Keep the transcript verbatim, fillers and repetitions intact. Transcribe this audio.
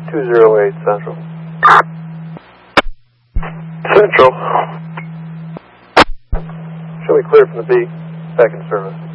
two zero eight Central. Central. Show me clear from the B. Back in service.